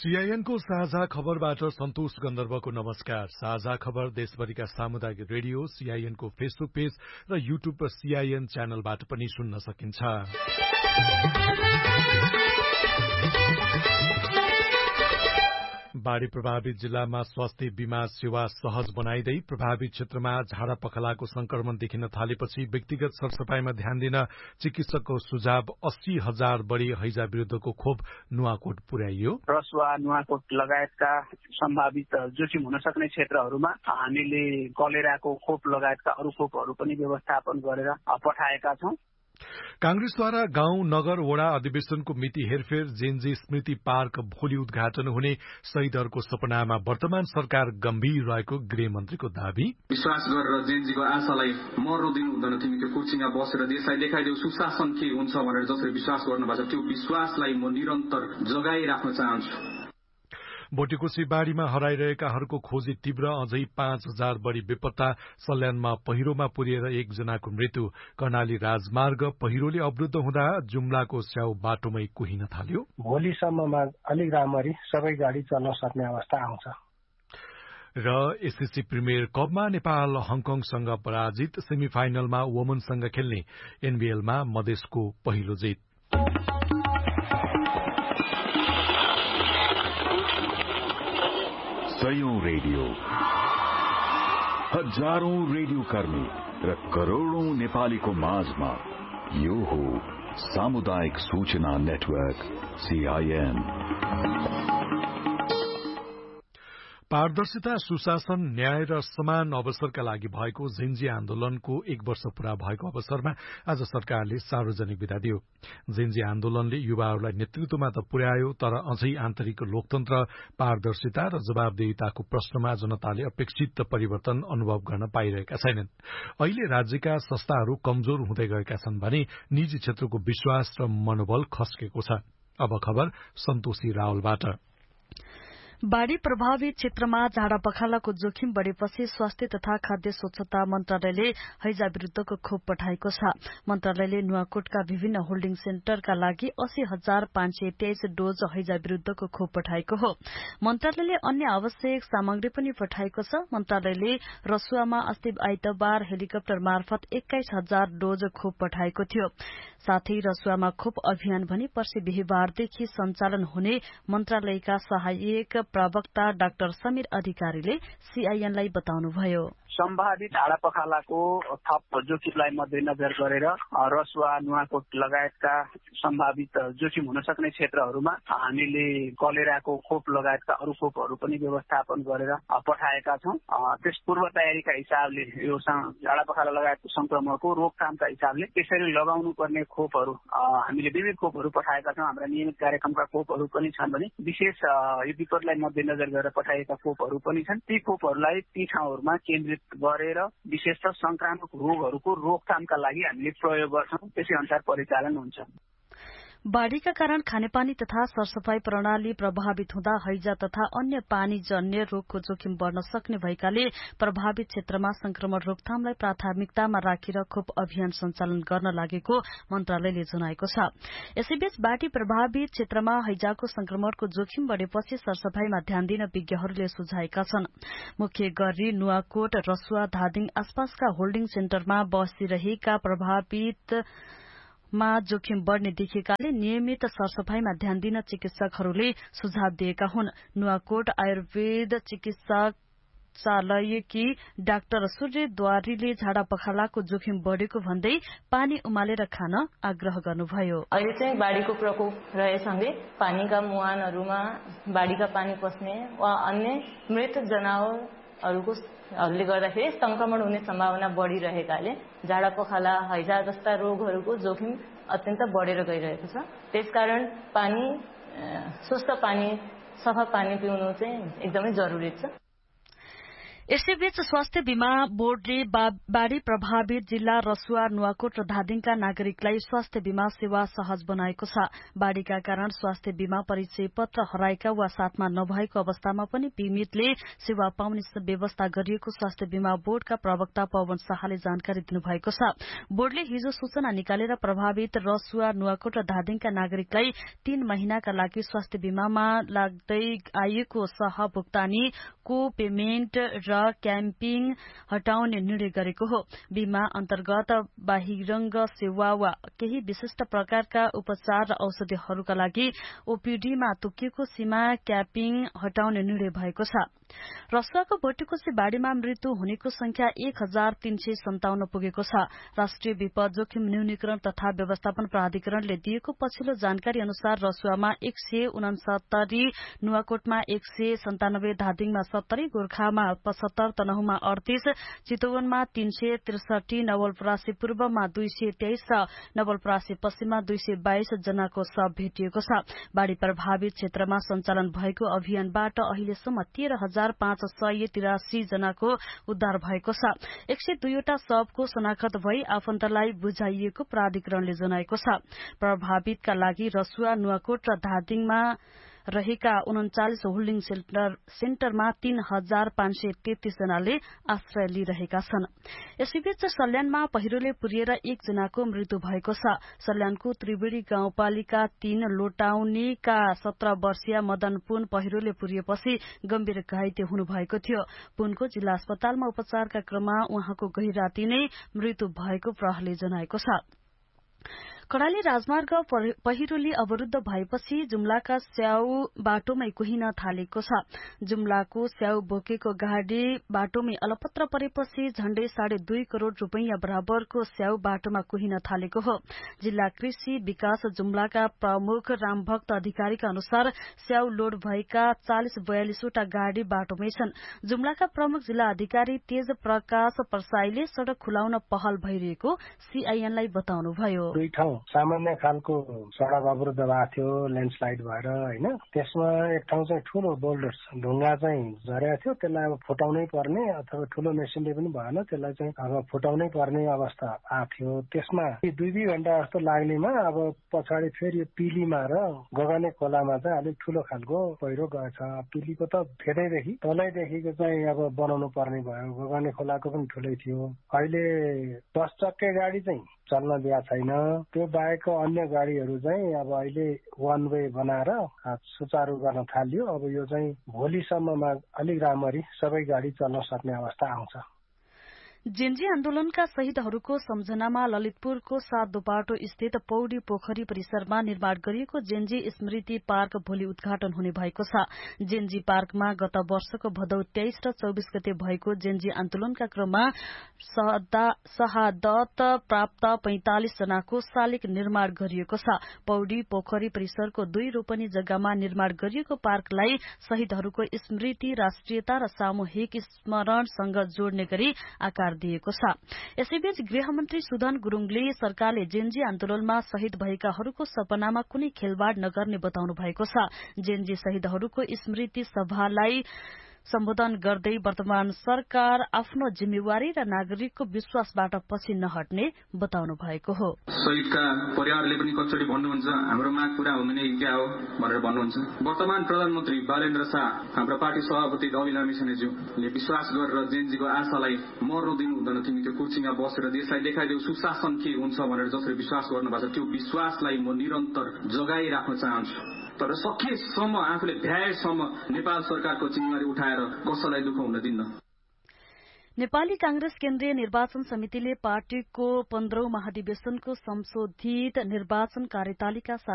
CIN को साझा खबरबाट सन्तोष गन्धर्वको नमस्कार। साझा खबर देशभरिका सामुदायिक रेडियो सीआईएन को फेसबुक पेज र युट्युब र सीआईएन च्यानलबाट पनि सुन्न सकिन्छ। बाढ़ी प्रभावित जिल्लामा स्वास्थ्य बीमा सेवा सहज बनाइदै प्रभावित क्षेत्रमा झाडा पखलाको संक्रमण देखिन थालेपछि व्यक्तिगत सरसफाईमा ध्यान दिन चिकित्सकको सुझाव 80,000 बढ़ी हैजा विरूद्धको खोप नुवाकोट पुर्याइयो। रसुवा नुवाकोट लगायतका सम्भावित जोखिम हुन सक्ने क्षेत्रहरूमा हामीले कलेराको खोप लगायतका अरू खोपहरू पनि व्यवस्थापन गरेर पठाएका छौं। कांग्रेसद्वारा गाउँ नगर वडा अधिवेशनको मिति हेरफेर जेनजी स्मृति पार्क भोलि उद्घाटन हुने शहीदहरूको सपनामा वर्तमान सरकार गम्भीर रहेको गृहमन्त्रीको दावी। विश्वास गरेर जेनजीको आशालाई मर्नु दिनु हुँदैन, तिमी त्यो कुर्सीमा बसेर देशलाई देखाइदेऊ सुशासन के हुन्छ भनेर जसरी विश्वास गर्नुभएको छ त्यो विश्वासलाई म निरन्तर जगाइराख्न चाहन्छु। बोटेकोशी बाढ़ीमा हराइरहेकाहरूको खोजी तीव्र, अझै 5,000 बढ़ी बेपत्ता। सल्यानमा पहिरोमा पुरिएर एकजनाको मृत्यु। कर्णाली राजमार्ग पहिरोले अवरुद्ध हुँदा जुम्लाको स्याउ बाटोमै कुहिन थाल्यो। भोलिसम्ममा अलिक राम्ररी सबै गाडी चल्न सक्ने अवस्था आउँछ। र एसएससी प्रिमियर कपमा नेपाल हङकङसँग पराजित। सेमिफाइनलमा वुमनसँग खेल्ने एनबीएलमा मधेसको पहिलो जित। सयौं रेडियो, हजारौं रेडियो कर्मी र करोड़ौं नेपालीको माझमा यो हो सामुदायिक सूचना नेटवर्क सीआईएन। पारदर्शिता, सुशासन, न्याय र समान अवसरका लागि भएको जेन्जी आन्दोलनको 1 वर्ष पूरा भएको अवसरमा आज सरकारले सार्वजनिक विदा दियो। जेन्जी आन्दोलनले युवाहरूलाई नेतृत्वमा त पुर्यायो, तर अझै आन्तरिक लोकतन्त्र, पारदर्शिता र जवाबदेहिताको प्रश्नमा जनताले अपेक्षित परिवर्तन अनुभव गर्न पाइरहेका छैनन्। अहिले राज्यका संस्थाहरू कमजोर हुँदै गएका छन् भने निजी क्षेत्रको विश्वास र मनोबल खस्केको छ। अब खबर सन्तोषी रावलबाट। बाढ़ी प्रभावित क्षेत्रमा झाडा पखालाको जोखिम बढ़ेपछि स्वास्थ्य तथा खाद्य स्वच्छता मन्त्रालयले हैजा विरूद्धको खोप पठाएको छ। मन्त्रालयले नुवाकोटका विभिन्न होल्डिङ सेन्टरका लागि 80,523 डोज हैजा विरूद्धको खोप पठाएको हो। मन्त्रालयले अन्य आवश्यक सामग्री पनि पठाएको छ। मन्त्रालयले रसुवामा अस्ति आइतबार हेलिकप्टर मार्फत 21,000 डोज खोप पठाएको थियो। साथै रसुवामा खोप अभियान भने पर्सि बिहीबारदेखि सञ्चालन हुने मन्त्रालयका सहायक प्रवक्ता डाक्टर समीर अधिकारीले सीआईएनलाई बताउनुभयो। सम्भावित झाडा पखालाको थप जोखिमलाई मध्यनजर गरेर रसुवा नुवाकोट लगायतका सम्भावित जोखिम हुन सक्ने क्षेत्रहरूमा हामीले कलेराको खोप लगायतका अरू खोपहरू पनि व्यवस्थापन गरेर पठाएका छौं। त्यस पूर्व तयारीका हिसाबले यो झाडा पखाला लगायतको संक्रमणको रोकथामका हिसाबले त्यसरी लगाउनु पर्ने खोपहरू हामीले विविध खोपहरू पठाएका छौं। हाम्रा नियमित कार्यक्रमका खोपहरू पनि छन् भने विशेष यो विपदलाई मध्यनजर गरेर पठाइएका खोपहरू पनि छन्। ती खोपहरूलाई ती ठाउँहरूमा केन्द्रित गरेर विशेषतः संक्रामक रोगहरूको रोकथामका लागि हामीले प्रयोग गर्छौं। त्यसै अनुसार परिचालन हुन्छ। बाढ़ीका कारण खानेपानी तथा सरसफाई प्रणाली प्रभावित हुँदा हैजा तथा अन्य पानीजन्य रोगको जोखिम बढ़न सक्ने भएकाले प्रभावित क्षेत्रमा संक्रमण रोकथामलाई प्राथमिकतामा राखेर खोप अभियान सञ्चालन गर्न लागेको मन्त्रालयले जनाएको छ। यसैबीच बाढ़ी प्रभावित क्षेत्रमा हैजाको संक्रमणको जोखिम बढ़ेपछि सरसफाईमा ध्यान दिन विज्ञहरूले सुझाएका छन्। मुख्य गरी नुवाकोट, रसुवा, धादिङ आसपासका होल्डिङ सेन्टरमा बसिरहेका प्रभावित मा जोखिम बढ़ने देखिएकाले नियमित सरसफाईमा ध्यान दिन चिकित्सकहरूले सुझाव दिएका हुन्। नुवाकोट आयुर्वेद चिकित्सालयकी डाक्टर सूर्यद्वारीले झाडा पखालाको जोखिम बढ़ेको भन्दै पानी उमालेर खान आग्रह गर्नुभयो। अहिले चाहिँ बाढ़ीको प्रकोप रहेसँगै पानीका मुहानहरूमा बाढ़ीका पानी पस्ने वा अन्य मृत जनावरहरूले गर्दाखेरि संक्रमण हुने सम्भावना बढ़िरहेकाले झाडा पखाला, हैजा जस्ता रोगहरूको जोखिम अत्यन्त बढ़ेर गइरहेको छ। त्यसकारण पानी, शुद्ध पानी, सफा पानी पिउनु चाहिँ एकदमै जरुरी छ। यसैबीच स्वास्थ्य बीमा बोर्डले बाढ़ी प्रभावित जिल्ला रसुवा नुवाकोट र धादिङका नागरिकलाई स्वास्थ्य बीमा सेवा सहज बनाएको छ। बाढ़ीका कारण स्वास्थ्य बीमा परिचय पत्र हराएका वा साथमा नभएको अवस्थामा पनि बीमितले सेवा पाउने व्यवस्था गरिएको स्वास्थ्य बीमा बोर्डका प्रवक्ता पवन शाहले जानकारी दिनुभएको छ। बोर्डले हिजो सूचना निकालेर प्रभावित रसुवा नुवाकोट र धादिङका नागरिकलाई 3 महिनाका लागि स्वास्थ्य बीमामा लाग्दै आएको सहभुक्तानी को पेमेन्ट र क्याम्पिङ हटाउने निर्णय गरेको हो। बीमा अन्तर्गत बाहिरङ्ग सेवा वा केही विशिष्ट प्रकारका उपचार र औषधिहरूका लागि ओपीडीमा तोकिएको सीमा क्यापिङ हटाउने निर्णय भएको छ। रसुवाको भोटेकोशी बाढ़ीमा मृत्यु हुनेको संख्या 1357 पुगेको छ। राष्ट्रिय विपद जोखिम न्यूनीकरण तथा व्यवस्थापन प्राधिकरणले दिएको पछिल्लो जानकारी अनुसार रसुवामा 169, नुवाकोटमा 197, धादिङमा 70, गोर्खामा 75, तनहुमा 38, चितवनमा 363, नवलपरासी पूर्वमा 223 र नवलपरासी पश्चिममा 222 जनाको शव भेटिएको छ। बाढ़ी प्रभावित क्षेत्रमा सञ्चालन भएको अभियानबाट अहिलेसम्म 13,583 जनाको उद्धार भएको छ। 102 वटा शवको शनाखत भई आफन्तलाई बुझाइएको प्राधिकरणले जनाएको छ। प्रभावितका लागि रसुवा, नुवाकोट र धादिङमा रहेका 39 होल्डिङ सेन्टरमा 3,533 जनाले आश्रय लिइरहेका छन्। यसैबीच सल्यानमा पहिरोले पुरिएर 1 जनाको मृत्यु भएको छ। सल्यानको त्रिवेणी गाउँपालिका 3 लोटाउनीका 17 वर्षीय मदन पुन पहिरोले पुरिएपछि गम्भीर घाइते हुनुभएको थियो। पुनको जिल्ला अस्पतालमा उपचारका क्रममा उहाँको गहिराती नै मृत्यु भएको प्रहरीले जनाएको छ। कर्णाली राजमार्ग पहिरोले अवरुद्ध भएपछि जुम्लाका स्याउ बाटोमै कुहिन थालेको छ। जुम्लाको स्याउ बोकेको गाडी बाटोमै अलपत्र परेपछि झण्डै 2.5 करोड़ रुपैयाँ बराबरको स्याउ बाटोमा कुहिन थालेको हो। जिल्ला कृषि विकास जुम्लाका प्रमुख रामभक्त अधिकारीका अनुसार स्याउ लोड भएका 40-42 वटा गाडी बाटोमै छन्। जुम्लाका प्रमुख जिल्ला अधिकारी तेज प्रकाश प्रसाईले सड़क खुलाउन पहल भइरहेको सीआईएनलाई बताउनुभयो। सामान्य खालको सडक अवरुद्ध भएको थियो ल्यान्डस्लाइड भएर हैन। त्यसमा एक ठाउँ चाहिँ ठूलो बोल्डर ढुङ्गा चाहिँ झरेको थियो। त्यसलाई अब फुटाउनै पर्ने अथवा ठूलो मेसिनले पनि भएन, त्यसलाई चाहिँ अब फुटाउनै पर्ने अवस्था आएको थियो। त्यसमा 2 घण्टा जस्तो लाग्नेमा अब पछाडि फेरि यो पिलीमा र गगने खोलामा चाहिँ अलिक ठूलो खालको पहिरो गएछ। पिलीको त फेदैदेखि तलैदेखिको चाहिँ अब बनाउनु पर्ने भयो। गगने खोलाको पनि ठूलै थियो। अहिले 10 चक्के गाडी चाहिँ चल्न दिया छैन। त्यो बाहेक अन्य गाडीहरू चाहिँ अब अहिले वन वे बनाएर सुचारू गर्न थाल्यो। अब यो चाहिँ भोलिसम्ममा अलिक राम्ररी सबै गाडी चल्न सक्ने अवस्था आउँछ। जेन्जी आन्दोलनका शहीदहरूको सम्झनामा ललितपुरको 7 दुपाटो स्थित पौडी पोखरी परिसरमा निर्माण गरिएको जेन्जी स्मृति पार्क भोलि उद्घाटन हुने भएको छ। जेन्जी पार्कमा गत वर्षको भदौ 23 र 24 गते भएको जेन्जी आन्दोलनका क्रममा शहादत प्राप्त 45 जनाको शालिग निर्माण गरिएको छ। पौडी पोखरी परिसरको 2 रोपनी जग्गामा निर्माण गरिएको पार्कलाई शहीदहरूको स्मृति, राष्ट्रियता र सामूहिक स्मरणसँग जोड्ने गरी आकार दिएको छ। यसैबीच गृहमन्त्री सुदन गुरूङले सरकारले जेन्जी आन्दोलनमा शहीद भएकाहरूको सपनामा कुनै खेलवाड नगर्ने बताउनु भएको छ। जेन्जी शहीदहरूको स्मृति सभालाई सम्बोधन गर्दै वर्तमान सरकार आफ्नो जिम्मेवारी र नागरिकको विश्वासबाट पछि नहट्ने बताउनु भएको हो। शहीदका परिवारले पनि कचोटि भन्नुहुन्छ हाम्रो माग पूरा हुँदैन कि क्या हो भनेर भन्नुहुन्छ। वर्तमान प्रधानमन्त्री बालेन्द्र शाह, हाम्रो पार्टी सभापति रवि लामिछानेज्यूले विश्वास गरेर जेन्जीको आशालाई मर्नु दिनु हुँदैन, तिमी त्यो कुर्सीमा बसेर देशलाई देखाइदेऊ सुशासन के हुन्छ भनेर जसरी विश्वास गर्नुभएको छ त्यो विश्वासलाई म निरन्तर जगाइराख्न चाहन्छु। तर सकेसम्म आफूले भ्याएसम्म नेपाल सरकारको जिम्मेवारी उठाएर कसैलाई दुःख हुन दिन्न। नेपाली कांग्रेस केन्द्रीय निर्वाचन समितिले पार्टीको 15औं महाधिवेशनको संशोधित निर्वाचन कार्यतालिका